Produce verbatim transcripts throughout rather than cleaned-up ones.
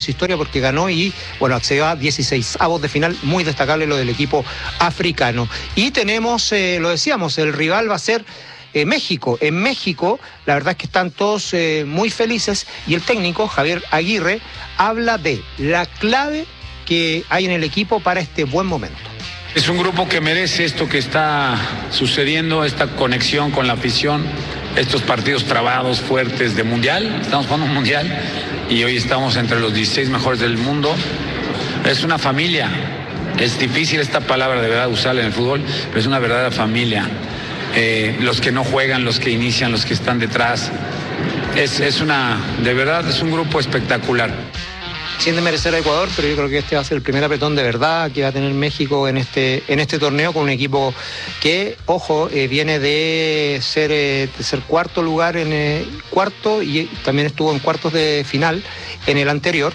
su historia porque ganó y, bueno, accedió a dieciséis avos de final, muy destacable lo del equipo africano. Y tenemos, eh, lo decíamos, el rival va a ser eh, México. En México, la verdad es que están todos eh, muy felices y el técnico, Javier Aguirre, habla de la clave que hay en el equipo para este buen momento. Es un grupo que merece esto que está sucediendo, esta conexión con la afición, estos partidos trabados, fuertes de mundial. Estamos jugando un mundial y hoy estamos entre los dieciséis mejores del mundo. Es una familia. Es difícil esta palabra de verdad usarla en el fútbol, pero es una verdadera familia. Eh, los que no juegan, los que inician, los que están detrás. Es, es una, de verdad, es un grupo espectacular. Sin desmerecer a Ecuador, pero yo creo que este va a ser el primer apretón de verdad que va a tener México en este, en este torneo, con un equipo que, ojo, eh, viene de ser, eh, de ser cuarto lugar en el cuarto y también estuvo en cuartos de final en el anterior.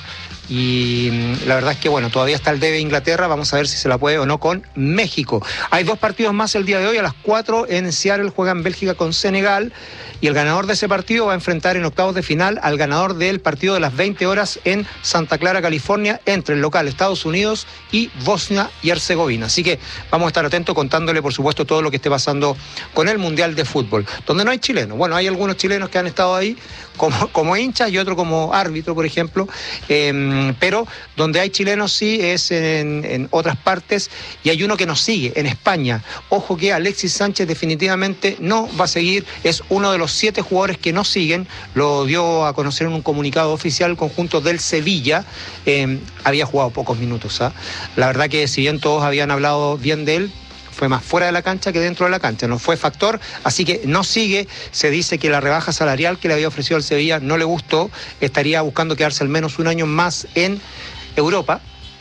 Y la verdad es que, bueno, todavía está el debe Inglaterra, vamos a ver si se la puede o no con México. Hay dos partidos más el día de hoy, a las cuatro en Seattle juegan Bélgica con Senegal y el ganador de ese partido va a enfrentar en octavos de final al ganador del partido de las veinte horas en Santa Clara, California, entre el local Estados Unidos y Bosnia y Herzegovina. Así que vamos a estar atentos contándole, por supuesto, todo lo que esté pasando con el Mundial de Fútbol, donde no hay chilenos. Bueno, hay algunos chilenos que han estado ahí como, como hinchas y otro como árbitro, por ejemplo, eh, pero donde hay chilenos sí es en, en otras partes, y hay uno que nos sigue en España. Ojo que Alexis Sánchez definitivamente no va a seguir, es uno de los siete jugadores que no siguen, lo dio a conocer en un comunicado oficial el conjunto del Sevilla. Eh, había jugado pocos minutos, ¿eh? La verdad que si bien todos habían hablado bien de él, fue más fuera de la cancha que dentro de la cancha, no fue factor, así que no sigue. Se dice que la rebaja salarial que le había ofrecido al Sevilla no le gustó, estaría buscando quedarse al menos un año más en Europa,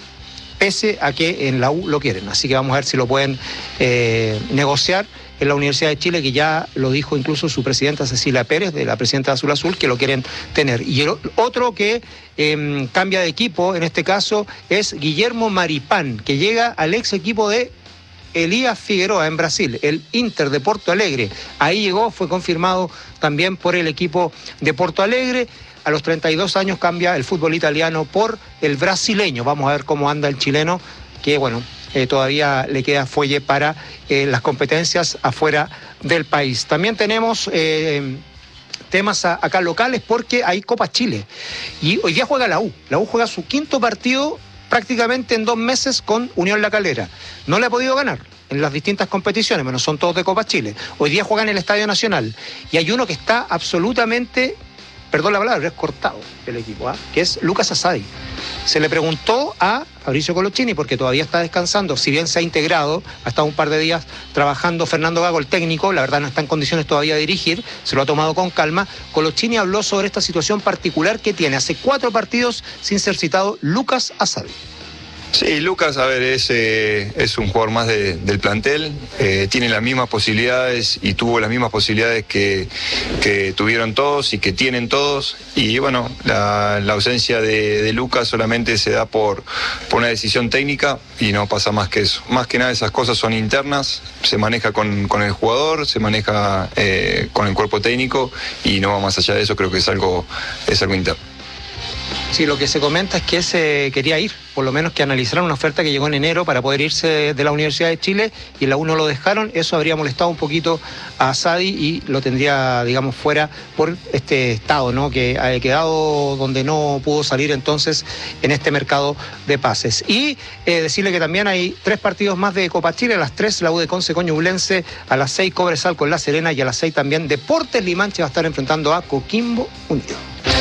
pese a que en la U lo quieren, así que vamos a ver si lo pueden eh, negociar en la Universidad de Chile, que ya lo dijo incluso su presidenta Cecilia Pérez, de la presidenta de Azul Azul, que lo quieren tener. Y el otro que eh, cambia de equipo, en este caso, es Guillermo Maripán, que llega al ex equipo de Elías Figueroa en Brasil, el Inter de Porto Alegre. Ahí llegó, fue confirmado también por el equipo de Porto Alegre. A los treinta y dos años cambia el fútbol italiano por el brasileño. Vamos a ver cómo anda el chileno, que bueno, eh, todavía le queda fuelle para eh, las competencias afuera del país. También tenemos eh, temas a, acá locales porque hay Copa Chile. Y hoy día juega la U. La U juega su quinto partido prácticamente en dos meses con Unión La Calera. No le ha podido ganar en las distintas competiciones, bueno, son todos de Copa Chile. Hoy día juegan en el Estadio Nacional y hay uno que está absolutamente, perdón la palabra, es cortado el equipo, ¿eh? Que es Lucas Asadi. Se le preguntó a Fabricio Colochini, porque todavía está descansando, si bien se ha integrado, ha estado un par de días trabajando Fernando Gago, el técnico, la verdad no está en condiciones todavía de dirigir, se lo ha tomado con calma. Colochini habló sobre esta situación particular que tiene hace cuatro partidos sin ser citado Lucas Asadi. Sí, Lucas, a ver, es, eh, es un jugador más de, del plantel, eh, tiene las mismas posibilidades y tuvo las mismas posibilidades que, que tuvieron todos y que tienen todos, y bueno, la, la ausencia de, de Lucas solamente se da por, por una decisión técnica y no pasa más que eso. Más que nada esas cosas son internas, se maneja con, con el jugador, se maneja eh, con el cuerpo técnico y no va más allá de eso, creo que es algo, es algo interno. Sí, lo que se comenta es que se quería ir, por lo menos que analizaran una oferta que llegó en enero para poder irse de la Universidad de Chile y en la U no lo dejaron. Eso habría molestado un poquito a Asadi y lo tendría, digamos, fuera por este estado, ¿no? Que ha quedado donde no pudo salir entonces en este mercado de pases. Y eh, decirle que también hay tres partidos más de Copa Chile, a las tres la U de Conce con Ñublense, a las seis Cobresal con La Serena y a las seis también Deportes Limanche va a estar enfrentando a Coquimbo Unido.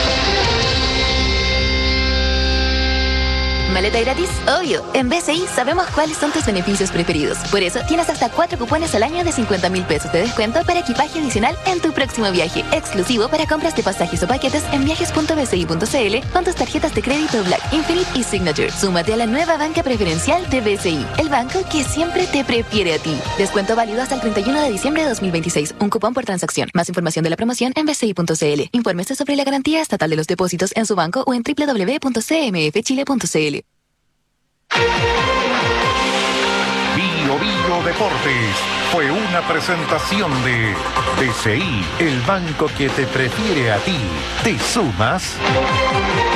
¿Maleta gratis? Obvio. En B C I sabemos cuáles son tus beneficios preferidos. Por eso tienes hasta cuatro cupones al año de cincuenta mil pesos de descuento para equipaje adicional en tu próximo viaje. Exclusivo para compras de pasajes o paquetes en viajes punto b c i punto c l con tus tarjetas de crédito Black, Infinite y Signature. Súmate a la nueva banca preferencial de B C I, el banco que siempre te prefiere a ti. Descuento válido hasta el treinta y uno de diciembre de dos mil veintiséis. Un cupón por transacción. Más información de la promoción en b c i punto c l. Infórmese sobre la garantía estatal de los depósitos en su banco o en w w w punto c m f chile punto c l. Bio Bio Deportes fue una presentación de B C I, el banco que te prefiere a ti. ¿Te sumas?